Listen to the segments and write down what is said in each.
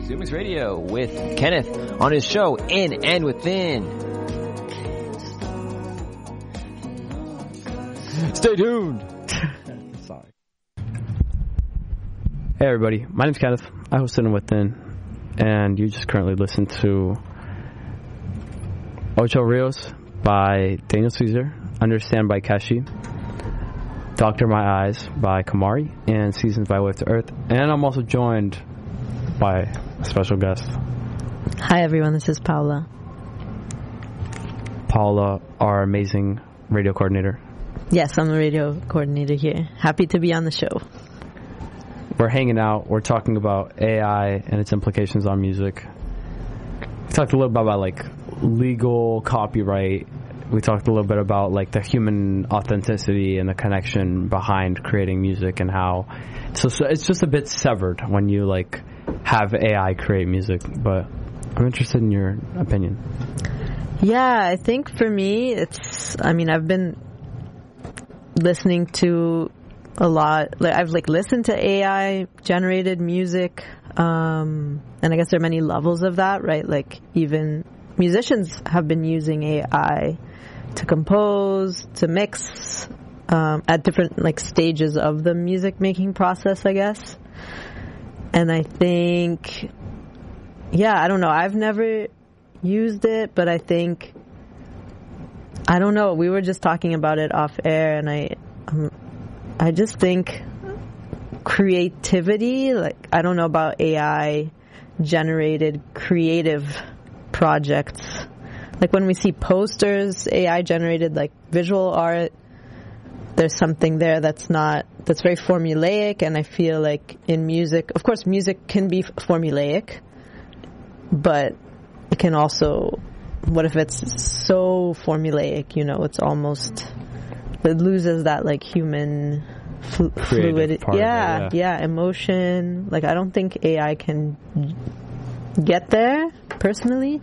Zoomix Radio with Kenneth on his show In and Within. Stay tuned. Sorry. Hey everybody, my name's Kenneth. I host In and Within, and you just currently listen to Ocho Rios by Daniel Caesar, Understand by Keshi, Doctor My Eyes by Kamari, and Seasons by Wave to Earth. And I'm also joined by a special guest. Hi everyone, this is Paula. Paula, our amazing radio coordinator. Yes, I'm the radio coordinator here. Happy to be on the show. We're hanging out, we're talking about AI and its implications on music. We talked a little bit about like legal copyright. We talked a little bit about like the human authenticity and the connection behind creating music and how so it's just a bit severed when you like have AI create music, but I'm interested in your opinion. Yeah, I think for me I've been listening to a lot, I've listened to AI generated music, and I guess there are many levels of that, right? Like even musicians have been using AI to compose, to mix, at different stages of the music making process, I guess. And I think, I don't know, I've never used it, but I think, I don't know, we were just talking about it off air, and I just think creativity, I don't know about AI generated creative projects. Like when we see posters, AI generated visual art, there's something there that's very formulaic, and I feel like in music, of course music can be formulaic, but it can also, what if it's so formulaic, it's almost, it loses that human fluidity. Yeah, emotion. I don't think AI can get there, personally.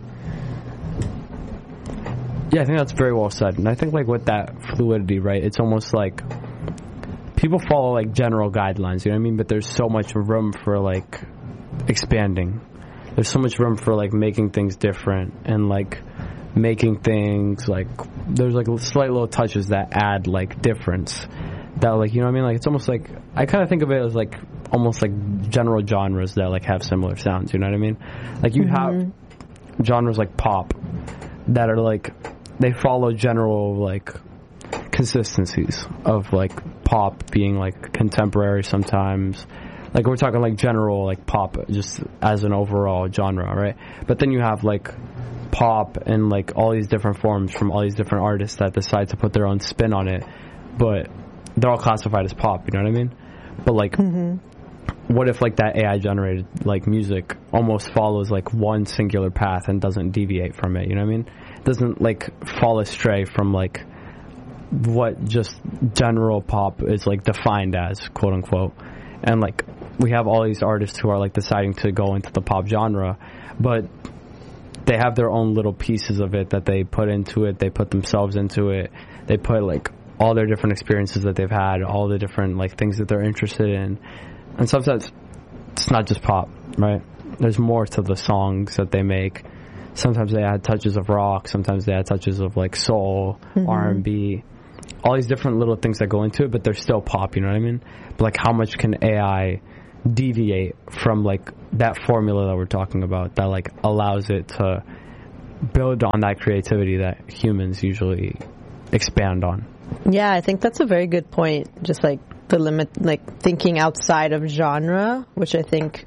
Yeah, I think that's very well said. And I think with that fluidity, right, it's almost like people follow general guidelines, you know what I mean? But there's so much room for expanding. There's so much room for making things different and making things there's slight little touches that add difference. That you know what I mean? It's almost I kind of think of it as almost general genres that have similar sounds, you know what I mean? You have genres like pop that are they follow general consistencies of pop being contemporary sometimes. We're talking general pop just as an overall genre, right? But then you have pop and all these different forms from all these different artists that decide to put their own spin on it, but they're all classified as pop, you know what I mean? But what if that AI generated music almost follows one singular path and doesn't deviate from it, you know what I mean? It doesn't fall astray from what just general pop is defined as, quote unquote. And we have all these artists who are deciding to go into the pop genre, but they have their own little pieces of it that they put into it, they put themselves into it, they put all their different experiences that they've had, all the different things that they're interested in. And sometimes it's not just pop, right? There's more to the songs that they make. Sometimes they add touches of rock, sometimes they add touches of soul, R&B, all these different little things that go into it, but they're still pop, you know what I mean? But how much can AI deviate from that formula that we're talking about that allows it to build on that creativity that humans usually expand on? Yeah, I think that's a very good point. Just the limit, thinking outside of genre, which I think,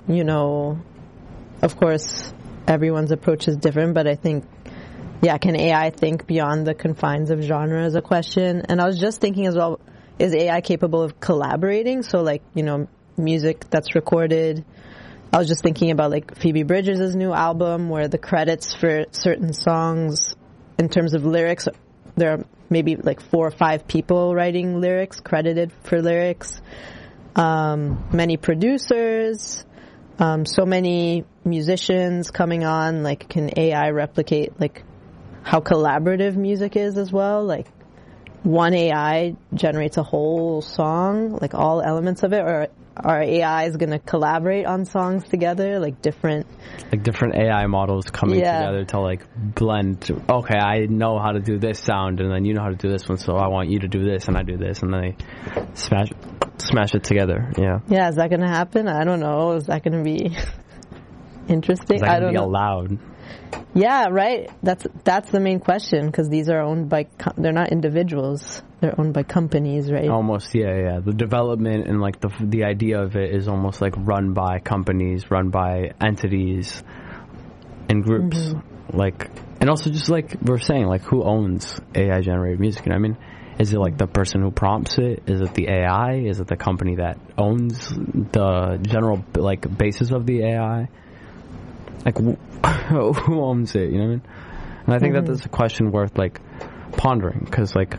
of course, everyone's approach is different, but I think, can AI think beyond the confines of genre is a question. And I was just thinking as well, is AI capable of collaborating? So music that's recorded. I was just thinking about Phoebe Bridgers' new album where the credits for certain songs in terms of lyrics, there are maybe 4 or 5 people writing lyrics, credited for lyrics. Many producers, so many musicians coming on. Can AI replicate how collaborative music is as well? One AI generates a whole song, all elements of it, or our AI is going to collaborate on songs together, like different AI models coming together to like blend. Okay, I know how to do this sound, and then you know how to do this one, so I want you to do this, and I do this, and then they smash it together. Yeah, is that going to happen? I don't know. Is that going to be interesting? Is that going to be allowed? Yeah, right. That's the main question, because these are owned by they're not individuals. They're owned by companies, right? Almost, yeah. The development and like the idea of it is almost like run by companies, run by entities and groups. Mm-hmm. Like, and also just like we're saying, like who owns AI generated music? You know what I mean? Is it like the person who prompts it? Is it the AI? Is it the company that owns the general like basis of the AI? Like who owns it? You know what I mean? And I think that that's a question worth like pondering, because like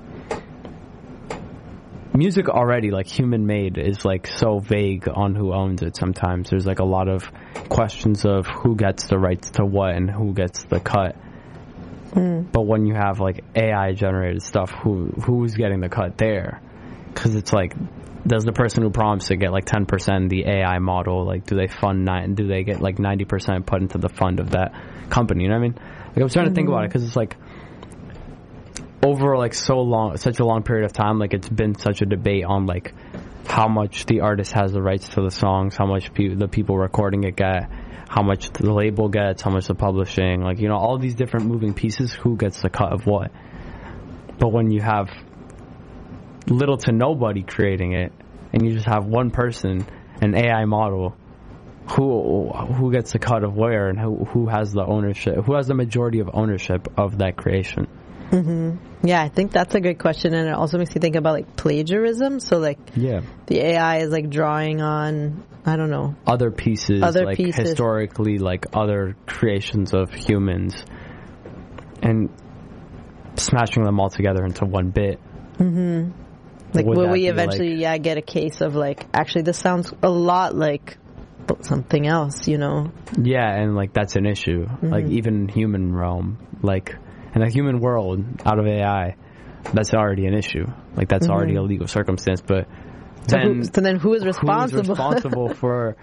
music already, like human made, is like so vague on who owns it. Sometimes there's like a lot of questions of who gets the rights to what and who gets the cut. But when you have like AI generated stuff, who's getting the cut there? Because it's like, does the person who prompts it get like 10% the AI model? Like, do they do they get like 90% put into the fund of that company? You know what I mean? Like, I was trying to think about it, because it's like over like such a long period of time, like it's been such a debate on like how much the artist has the rights to the songs, how much the people recording it get, how much the label gets, how much the publishing, like, you know, all these different moving pieces, who gets the cut of what. But when you have little to nobody creating it, and you just have one person, an AI model, who gets the cut of where, and who has the ownership, who has the majority of ownership of that creation? Yeah, I think that's a good question, and it also makes you think about like plagiarism. So like, the AI is like drawing on, I don't know, other pieces, historically, like other creations of humans, and smashing them all together into one bit. Like, will we eventually, get a case of like, actually, this sounds a lot like something else, you know? Yeah, and like that's an issue. Like even in human realm, like in a human world out of AI, that's already an issue. Like that's already a legal circumstance. But then who is responsible? Who is responsible for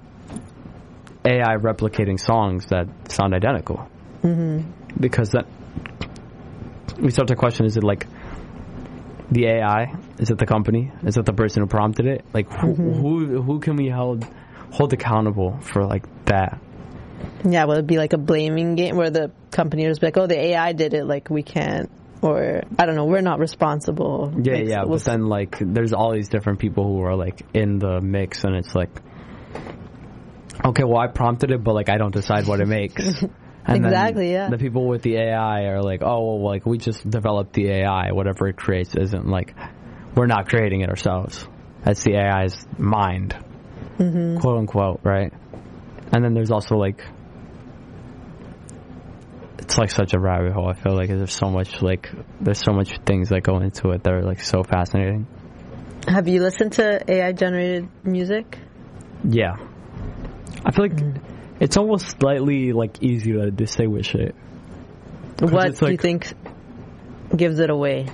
AI replicating songs that sound identical? Because that we start to question: is it like the AI? Is it the company? Is it the person who prompted it? Like who can we hold accountable for like that? Yeah, will it be like a blaming game where the company is like, oh, the AI did it, like we can't, or I don't know, we're not responsible. Yeah, but then like there's all these different people who are like in the mix, and it's like, okay, well I prompted it, but like I don't decide what it makes. And exactly, yeah. The people with the AI are like, oh, well, like we just developed the AI. Whatever it creates isn't like, we're not creating it ourselves. That's the AI's mind, quote unquote, right? And then there's also like, it's like such a rabbit hole. I feel like there's so much things that go into it that are like so fascinating. Have you listened to AI generated music? Yeah, I feel like it's almost slightly like easy to distinguish it. What do you think gives it away?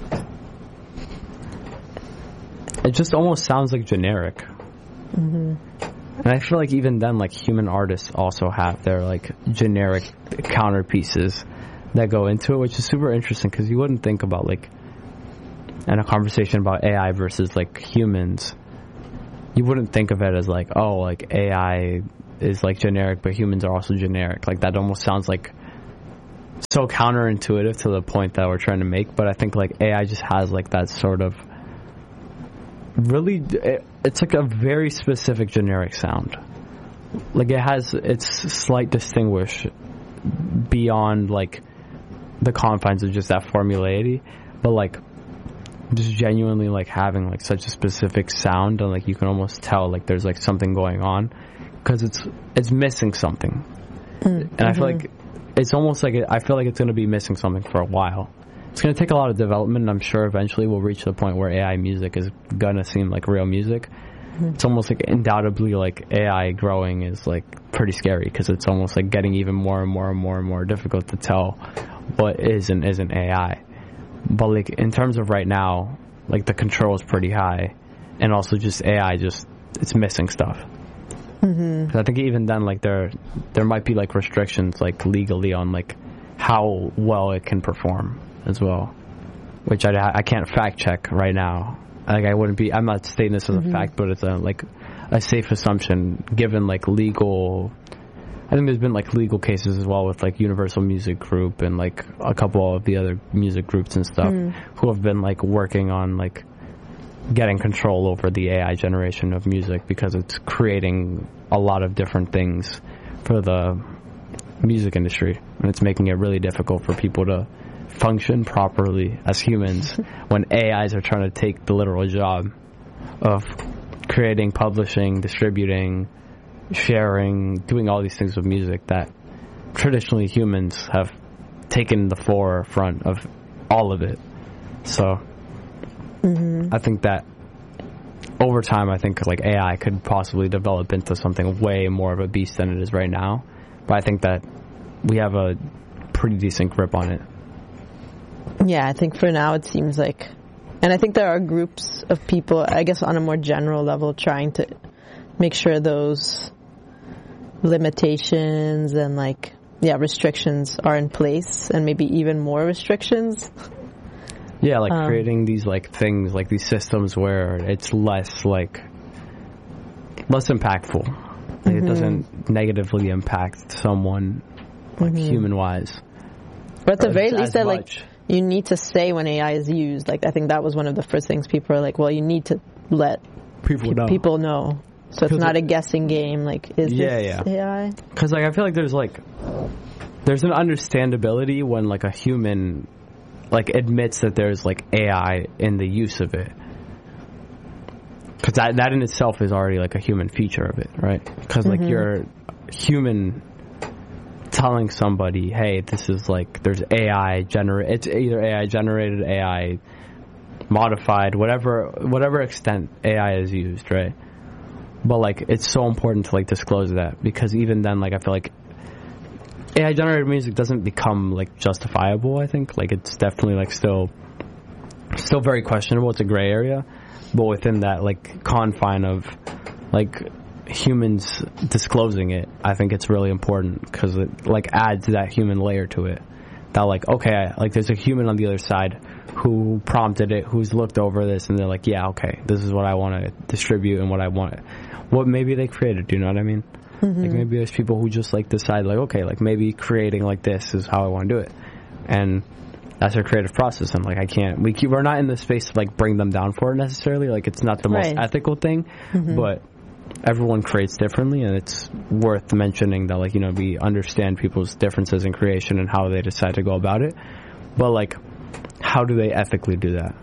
It just almost sounds like generic. And I feel like even then, like human artists also have their like generic counter pieces that go into it, which is super interesting, because you wouldn't think about like in a conversation about AI versus like humans, you wouldn't think of it as like, oh, like AI is like generic, but humans are also generic. Like that almost sounds like so counterintuitive to the point that we're trying to make. But I think like AI just has like that sort of really, it's like a very specific generic sound. Like it has its slight distinguish beyond like the confines of just that formularity, but like just genuinely like having like such a specific sound, and like you can almost tell like there's like something going on, because it's missing something. And I feel like it's almost like I feel like it's going to be missing something for a while. It's going to take a lot of development, and I'm sure eventually we'll reach the point where AI music is going to seem like real music. It's almost like undoubtedly like AI growing is like pretty scary, because it's almost like getting even more and more and more and more difficult to tell what is and isn't AI. But like in terms of right now, like the control is pretty high, and also just AI just it's missing stuff. Mm-hmm. I think even then, like there might be like restrictions, like legally on like how well it can perform as well, which I can't fact check right now. Like I'm not stating this as a fact, but it's a safe assumption given like legal. I think there's been like legal cases as well with like Universal Music Group and like a couple of the other music groups and stuff who have been like working on like getting control over the AI generation of music because it's creating a lot of different things for the music industry, and it's making it really difficult for people to function properly as humans when AIs are trying to take the literal job of creating, publishing, distributing, sharing, doing all these things with music that traditionally humans have taken the forefront of all of it. So I think that over time, I think like AI could possibly develop into something way more of a beast than it is right now. But I think that we have a pretty decent grip on it. Yeah, I think for now it seems like, and I think there are groups of people, I guess on a more general level, trying to make sure those limitations and like, restrictions are in place, and maybe even more restrictions. Yeah, like creating these like things, like these systems where it's less impactful. Like it doesn't negatively impact someone like human-wise. But at the very least, that like you need to say when AI is used. Like I think that was one of the first things people are like, well, you need to let people know. So it's not a guessing game. Like, is this AI? Because like I feel like there's an understandability when like a human like admits that there's like AI in the use of it, because that in itself is already like a human feature of it, right? Because like you're human telling somebody, hey, this is like there's AI it's either AI generated, AI modified, whatever extent AI is used, right? But like it's so important to like disclose that, because even then like I feel like AI generated music doesn't become like justifiable. I think like it's definitely like still very questionable. It's a gray area, but within that like confine of like humans disclosing it, I think it's really important because it like adds that human layer to it. That like, okay, like there's a human on the other side who prompted it, who's looked over this, and they're like, yeah, okay, this is what I want to distribute and what maybe they created. Do you know what I mean? Like maybe there's people who just like decide like, okay, like maybe creating like this is how I want to do it, and that's their creative process. And like we're not in the space to like bring them down for it necessarily. Like it's not the most ethical thing, but everyone creates differently, and it's worth mentioning that like, you know, we understand people's differences in creation and how they decide to go about it, but like how do they ethically do that?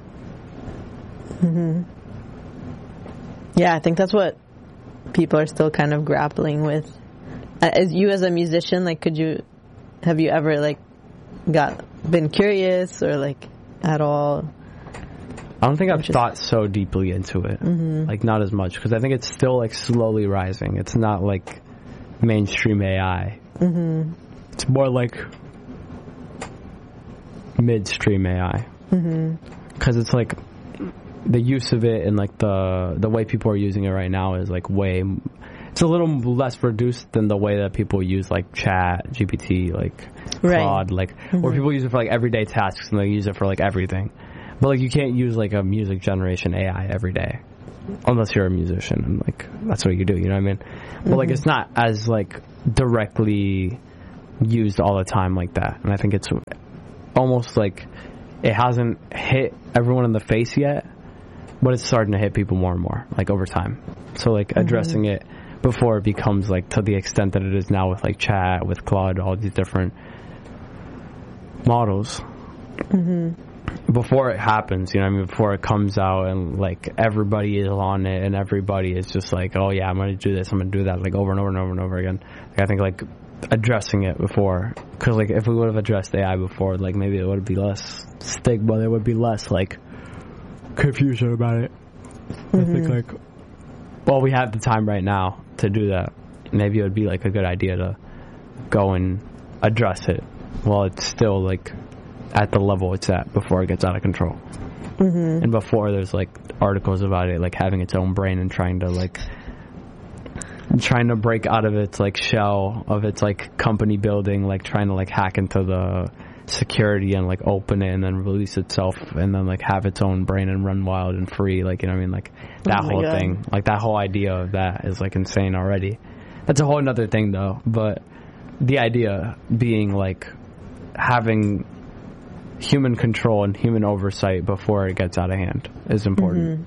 Yeah, I think that's what people are still kind of grappling with. As a musician, like have you ever like been curious or like at all? I don't think I've thought so deeply into it. Like not as much, because I think it's still like slowly rising. It's not like mainstream AI. It's more like midstream AI, because it's like the use of it and like the way people are using it right now is like it's a little less reduced than the way that people use like Chat GPT, like Claude, like or people use it for like everyday tasks and they use it for like everything. But like you can't use like a music generation AI every day unless you're a musician and like that's what you do, you know what I mean? But like it's not as like directly used all the time like that, and I think it's almost like it hasn't hit everyone in the face yet, but it's starting to hit people more and more like over time. So like addressing it before it becomes like to the extent that it is now with like Chat, with Claude, all these different models. Before it happens, you know what I mean, before it comes out and like everybody is on it and everybody is just like, oh yeah, I'm going to do this, I'm going to do that, like over and over and over and over again. Like, I think like addressing it before, because like if we would have addressed AI before, like maybe it would be less stigma, there would be less like confusion about it. I think like, well, we have the time right now to do that. Maybe it would be like a good idea to go and address it while it's still like at the level it's at before it gets out of control. And before there's like articles about it like having its own brain and trying to like trying to break out of its like shell of its like company building, like trying to like hack into the security and like open it and then release itself and then like have its own brain and run wild and free, like, you know what I mean, like that whole thing, like that whole idea of that is like insane already. That's a whole another thing though, but the idea being like having human control and human oversight before it gets out of hand is important.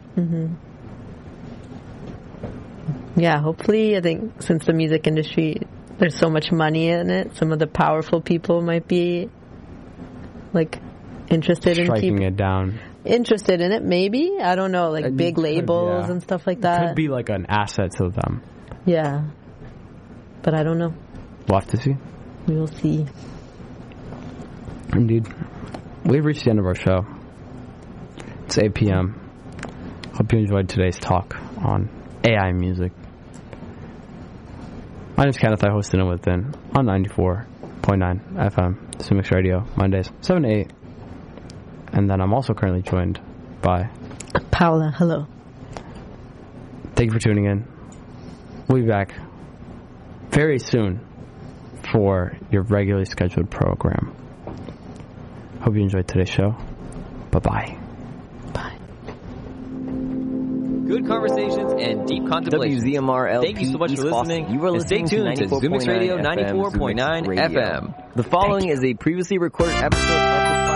Yeah, hopefully, I think since the music industry, there's so much money in it, some of the powerful people might be like interested striking it down. Interested in it, maybe. I don't know, like big labels and stuff like that. It could be like an asset to them. Yeah. But I don't know. We'll have to see. We will see. Indeed. We've reached the end of our show. It's 8 p.m. Hope you enjoyed today's talk on AI music. My name's Kenneth. I host In Within on 94.9 FM, Sumix Radio, Mondays, 7 to 8. And then I'm also currently joined by Paula. Hello. Thank you for tuning in. We'll be back very soon for your regularly scheduled program. Hope you enjoyed today's show. Bye-bye. Bye. Good conversations and deep contemplation. WZMR-LP. Thank you so much for listening. You were listening stay tuned to Zoomix Radio 94.9 FM. The following is a previously recorded episode